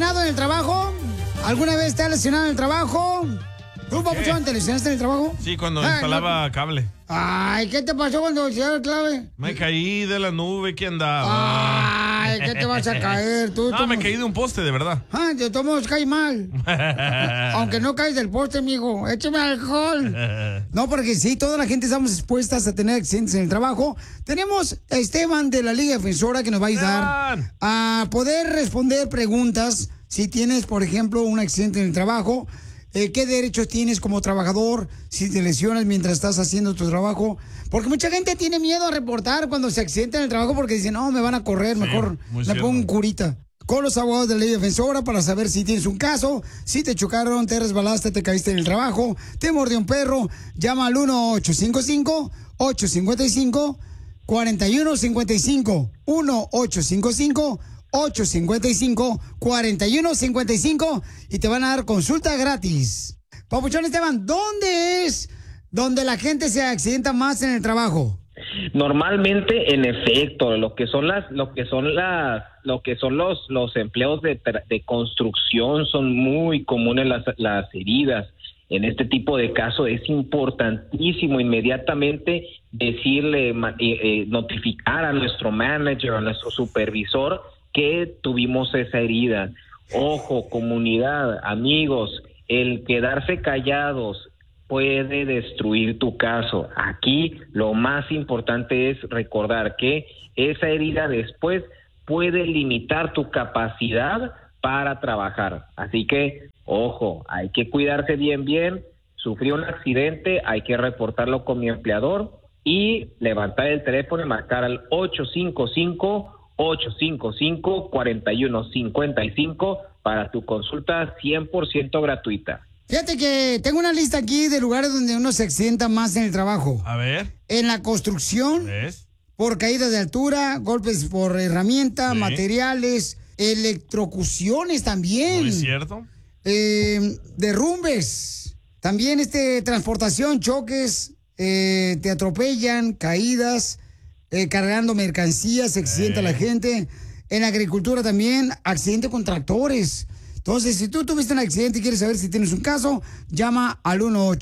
lesionado en el trabajo? ¿Alguna vez te has lesionado en el trabajo? ¿Tú, papuchón, te lesionaste en el trabajo? Sí, cuando instalaba cable. Ay, ¿qué te pasó cuando instalaste el clave? Me caí de la nube que andaba. Ay, ¿qué te vas a caer? Tú, No, me caí de un poste, de verdad. Ah, de todos modos caes mal. Aunque no caes del poste, amigo. Échame alcohol. No, porque sí, toda la gente estamos expuestas a tener accidentes en el trabajo. Tenemos a Esteban de la Liga Defensora que nos va a ayudar a poder responder preguntas. Si tienes, por ejemplo, un accidente en el trabajo, ¿qué derechos tienes como trabajador si te lesionas mientras estás haciendo tu trabajo? Porque mucha gente tiene miedo a reportar cuando se accidenta en el trabajo porque dicen, no, me van a correr, mejor me pongo un curita. Con los abogados de la Ley Defensora para saber si tienes un caso, si te chocaron, te resbalaste, te caíste en el trabajo, te mordió un perro, llama al 1-855-855-4155, 1-855-855-4155 y te van a dar consulta gratis. Papuchón Esteban, ¿dónde es donde la gente se accidenta más en el trabajo? Normalmente, en efecto, lo que son los empleos de construcción son muy comunes las heridas. En este tipo de casos es importantísimo inmediatamente decirle, notificar a nuestro manager, a nuestro supervisor que tuvimos esa herida. Ojo, comunidad, amigos, el quedarse callados puede destruir tu caso. Aquí lo más importante es recordar que esa herida después puede limitar tu capacidad para trabajar. Así que, ojo, hay que cuidarse bien. Sufrí un accidente, hay que reportarlo con mi empleador y levantar el teléfono y marcar al 855-855-4155 para tu consulta 100% gratuita. Fíjate que tengo una lista aquí de lugares donde uno se accidenta más en el trabajo. A ver. En la construcción, ¿ves? Por caídas de altura, golpes por herramienta, materiales, electrocuciones también. ¿No es cierto? Derrumbes. También transportación, choques, te atropellan, caídas, cargando mercancías, se accidenta la gente. En la agricultura también, accidente con tractores. Entonces, si tú tuviste un accidente y quieres saber si tienes un caso, llama al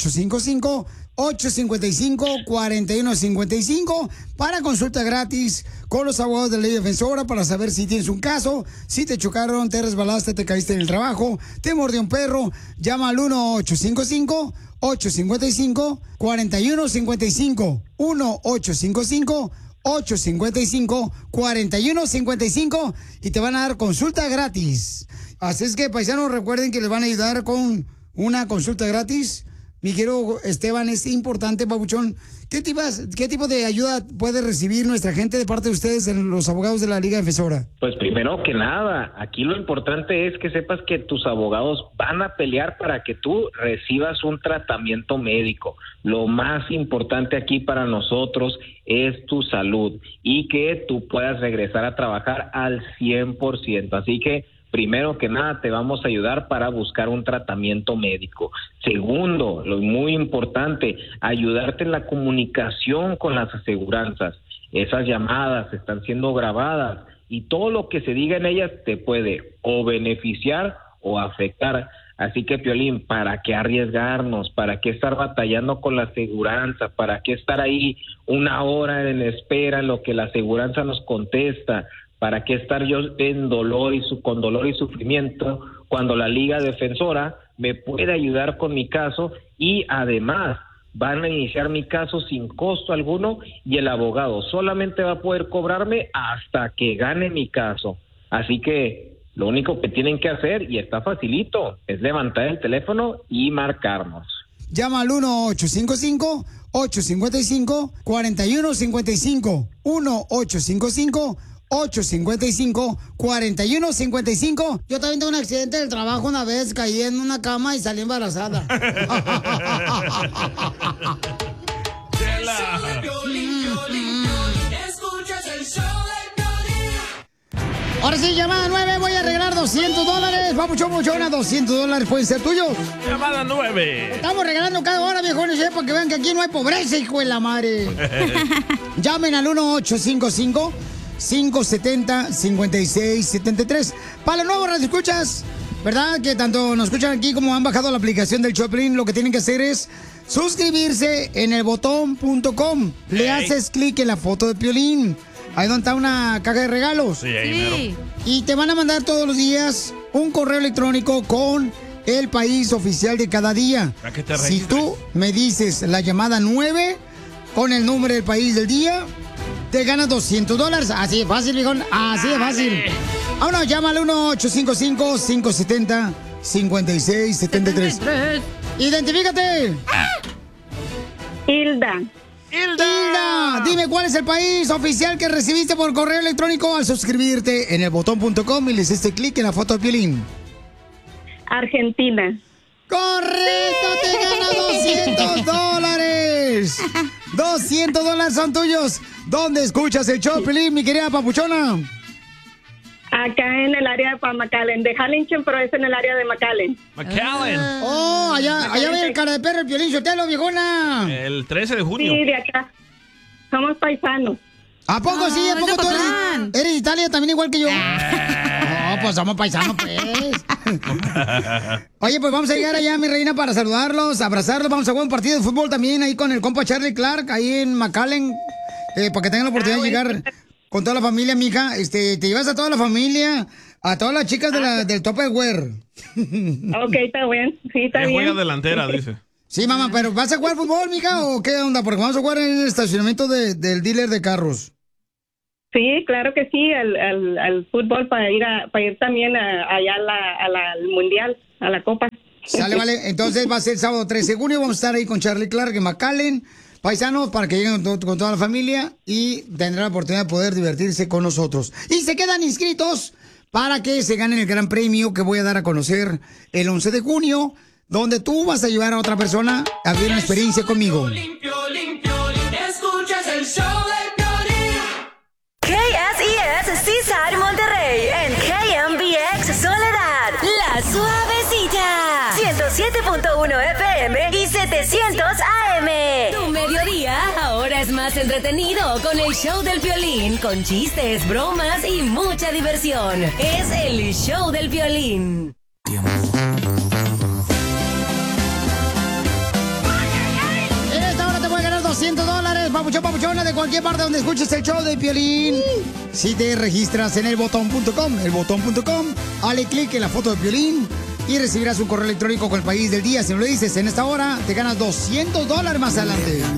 1-855-855-4155 para consulta gratis con los abogados de la Ley Defensora para saber si tienes un caso, si te chocaron, te resbalaste, te caíste en el trabajo, te mordió un perro. Llama al 1-855-855-4155. 1-855-855-4155 y te van a dar consulta gratis. Así es que, paisanos, recuerden que les van a ayudar con una consulta gratis. Mi querido Esteban, es importante, papuchón. ¿Qué tipo de ayuda puede recibir nuestra gente de parte de ustedes, los abogados de la Liga Defensora? Pues primero que nada, aquí lo importante es que sepas que tus abogados van a pelear para que tú recibas un tratamiento médico. Lo más importante aquí para nosotros es tu salud y que tú puedas regresar a trabajar al 100%. Así que primero que nada, te vamos a ayudar para buscar un tratamiento médico. Segundo, lo muy importante, ayudarte en la comunicación con las aseguranzas. Esas llamadas están siendo grabadas y todo lo que se diga en ellas te puede o beneficiar o afectar. Así que, Piolín, ¿para qué arriesgarnos? ¿Para qué estar batallando con la aseguranza? ¿Para qué estar ahí una hora en espera en lo que la aseguranza nos contesta? ¿Para qué estar yo con dolor y sufrimiento cuando la Liga Defensora me puede ayudar con mi caso y además van a iniciar mi caso sin costo alguno y el abogado solamente va a poder cobrarme hasta que gane mi caso? Así que lo único que tienen que hacer, y está facilito, es levantar el teléfono y marcarnos. Llama al 1-855-855-4155. 1-855-855-4155. Yo también tuve un accidente del trabajo una vez, caí en una cama y salí embarazada. Ahora sí, llamada 9, voy a regalar $200. Papuchón, muchona, $200 pueden ser tuyos. Llamada 9. Estamos regalando cada hora, viejones, para que vean que aquí no hay pobreza, hijo de la madre. Llamen al 1-855-570-5673. Para los nuevos radioescuchas, ¿verdad? Que tanto nos escuchan aquí como han bajado la aplicación del Choplin, lo que tienen que hacer es suscribirse en elbotón.com. Le haces clic en la foto de Piolín. Ahí donde está una caja de regalos. Sí, ahí mero. Y te van a mandar todos los días un correo electrónico con el país oficial de cada día. ¿A qué te Si tú me dices la llamada 9 con el número del país del día, te ganas $200. Así de fácil, viejón. Así de fácil. Ahora llámale 1-855-570-5673. Identifícate. Hilda. Hilda, dime cuál es el país oficial que recibiste por correo electrónico al suscribirte en elbotón.com y le hiciste clic en la foto de Piolín. Argentina. ¡Correcto! ¡Te gana $200! $200 son tuyos. ¿Dónde escuchas el show, Piolín, mi querida papuchona? Acá en el área de McAllen, de Harlingen, pero es en el área de McAllen. McAllen. Oh, allá ve el cara de perro, el Piolín Sotelo, viejona. El 13 de junio. Sí, de acá. Somos paisanos. ¿A poco sí? ¿A poco tú eres de Italia también igual que yo? No, pues somos paisanos, pues. Oye, pues vamos a llegar allá, mi reina, para saludarlos, abrazarlos. Vamos a jugar un partido de fútbol también ahí con el compa Charlie Clark, ahí en McAllen, para que tengan la oportunidad de llegar con toda la familia, mija. Te llevas a toda la familia, a todas las chicas del Tupperware. Ok, está bien. Sí, está bien. Juega delantera, dice. Sí, mamá, pero ¿vas a jugar fútbol, mija, o qué onda? Porque vamos a jugar en el estacionamiento del dealer de carros. Sí, claro que sí, al fútbol para ir también allá al mundial, a la copa. Sale, vale. Entonces va a ser el sábado 13 de junio. Vamos a estar ahí con Charlie Clark en McAllen, paisanos, para que lleguen con toda la familia y tendrán la oportunidad de poder divertirse con nosotros. Y se quedan inscritos para que se ganen el gran premio que voy a dar a conocer el 11 de junio, donde tú vas a llevar a otra persona a vivir una experiencia conmigo. Escuchas el show de KSES Seaside Monterrey en KMBX Soledad, La Suavecita, 107.1 FM y 700 AM. Tu mediodía ahora es más entretenido con el show del Piolín, con chistes, bromas y mucha diversión. Es el show del Piolín. En esta hora te voy a ganar $200, papuchona, de cualquier parte donde escuches el show de Piolín. Si te registras en elbotón.com, dale clic en la foto de Piolín y recibirás un correo electrónico con el país del día. Si no lo dices en esta hora, te ganas $200 más adelante.